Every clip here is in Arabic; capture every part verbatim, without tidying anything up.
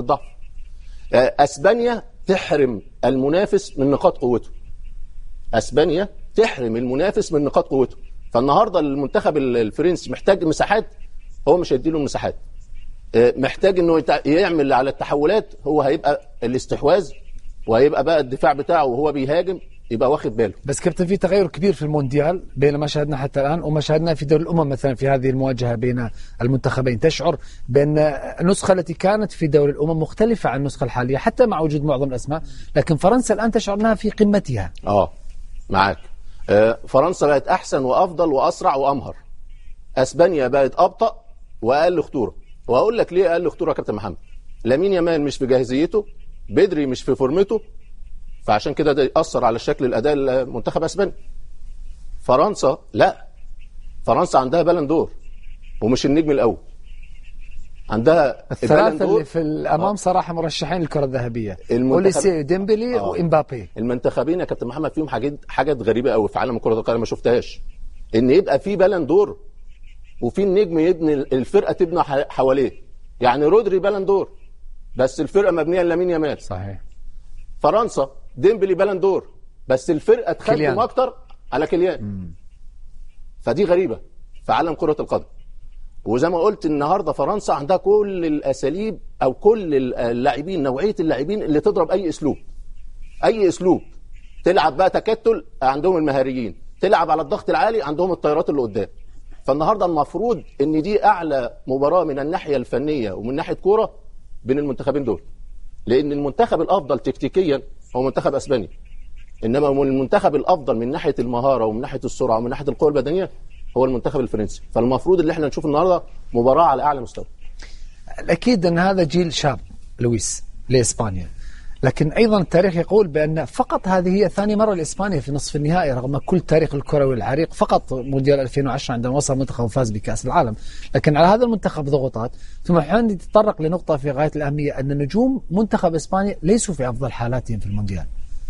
الضعف. اسبانيا تحرم المنافس من نقاط قوته. اسبانيا تحرم المنافس من نقاط قوته. فالنهارده المنتخب الفرنسي محتاج مساحات، هو مش هيديله المساحات. محتاج انه يعمل على التحولات، هو هيبقى الاستحواذ وهيبقى بقى الدفاع بتاعه وهو بيهاجم يبقى واخد باله. بس كابتن في تغير كبير في المونديال بين ما شاهدنا حتى الآن وما شاهدنا في دوري الأمم مثلا في هذه المواجهة بين المنتخبين. تشعر بأن النسخة التي كانت في دوري الأمم مختلفة عن النسخة الحالية حتى مع وجود معظم الأسماء، لكن فرنسا الآن تشعر أنها في قمتها. اه معاك. آه فرنسا بقت أحسن وأفضل وأسرع وأمهر. أسبانيا بقت أبطأ وأقل خطورة. وهقول لك ليه أقل خطورة يا كابتن محمد. لامين يامال مش في جاهزيته، بدري مش في فورمته، فعشان كده ده يأثر على شكل الأداء المنتخب أسبانيا. فرنسا لا، فرنسا عندها بالون دور ومش النجم الأول. عندها الثلاثة اللي في الأمام آه. صراحة مرشحين للكرة الذهبية، أوليسي ديمبلي آه. وإمبابي. المنتخبين يا كابتن محمد فيهم حاجات حاجات غريبة قوي في عالم كرة القدم ما شفتهاش، إن يبقى في بالون دور وفي النجم يبني الفرقة تبنى حواليه. يعني رودري بالون دور بس الفرقة مبنية لامين يامال. صحيح. فرنسا ديمبلي بالون دور بس الفرقة تخدم أكتر على كيليان. مم. فدي غريبة في عالم كرة القدم. وزي ما قلت النهاردة فرنسا عندها كل الأساليب أو كل اللاعبين، نوعية اللاعبين اللي تضرب أي أسلوب، أي أسلوب. تلعب بقى تكتل عندهم المهاريين، تلعب على الضغط العالي عندهم الطيارات اللي قدام. فالنهاردة المفروض ان دي اعلى مباراة من الناحية الفنية ومن ناحية كورة بين المنتخبين دول، لان المنتخب الافضل تكتيكيا هو منتخب اسبانيا، انما المنتخب الافضل من ناحية المهارة ومن ناحية السرعة ومن ناحية القوة البدنية هو المنتخب الفرنسي. فالمفروض اللي احنا نشوف النهاردة مباراة على اعلى مستوى. اكيد ان هذا جيل شاب لويس لاسبانيا، لكن أيضا التاريخ يقول بأن فقط هذه هي ثاني مرة لإسبانيا في نصف النهائي رغم كل تاريخ الكروي العريق. فقط مونديال ألفين وعشرة عندما وصل منتخب وفاز بكأس العالم، لكن على هذا المنتخب ضغوطات. ثم حين تتطرق لنقطة في غاية الأهمية أن نجوم منتخب إسبانيا ليسوا في أفضل حالاتهم في المونديال.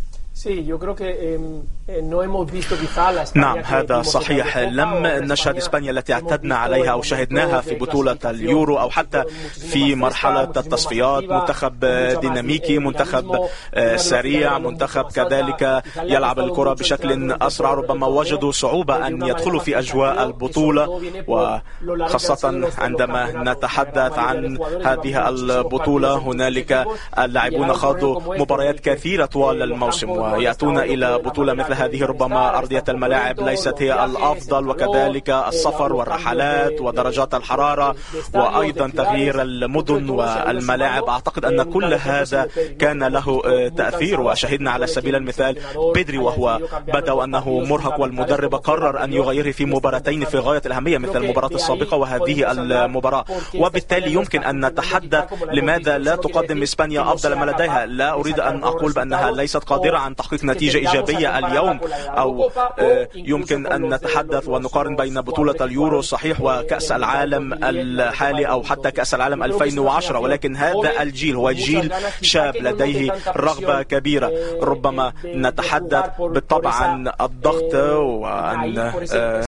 نعم هذا صحيح. لم نشهد إسبانيا التي اعتدنا عليها أو شاهدناها في بطولة اليورو أو حتى في مرحلة التصفيات. منتخب ديناميكي، منتخب سريع، منتخب كذلك يلعب الكرة بشكل أسرع. ربما وجدوا صعوبة أن يدخلوا في أجواء البطولة، وخاصة عندما نتحدث عن هذه البطولة هنالك اللاعبون خاضوا مباريات كثيرة طوال الموسم ويأتون إلى بطولة مثل هذه. ربما أرضية الملاعب ليست هي الأفضل، وكذلك السفر والرحلات ودرجات الحرارة وأيضا تغيير المدن والملاعب. أعتقد أن كل هذا كان له تأثير. وشهدنا على سبيل المثال بدري وهو بدأ أنه مرهق، والمدرب قرر أن يغيره في مباراتين في غاية الأهمية مثل المباراة السابقة وهذه المباراة. وبالتالي يمكن أن نتحدث لماذا لا تقدم إسبانيا أفضل ما لديها. لا أريد أن أقول بأنها ليست قادرة عن تحقيق نتيجة إيجابية اليوم، أو يمكن أن نتحدث ونقارن بين بطولة اليورو صحيح وكأس العالم الحالي أو حتى كأس العالم ألفين وعشرة، ولكن هذا الجيل هو جيل شاب لديه رغبة كبيرة. ربما نتحدث بالطبع عن الضغط وعن